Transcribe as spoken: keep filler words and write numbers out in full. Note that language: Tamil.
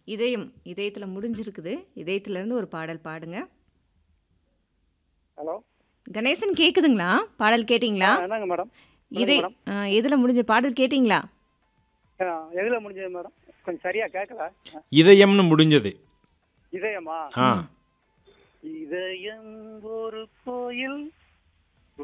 இதயம் இதயத்தில் முடிஞ்சிருக்குது. இதயத்திலேருந்து ஒரு பாடல் பாடுங்க. ஹலோ கணேசன் கேட்குதுங்களா? பாடல் கேட்டிங்களா? என்னங்க மேடம் இதே மேடம் எதில் முடிஞ்ச பாடல் கேட்டிங்களா? எதில் முடிஞ்சது மேடம்? கொஞ்சம் சரியா கேட்கல. இதயம்னு முடிஞ்சது. இதயமா? ஆ இதயம் ஒரு கோயில்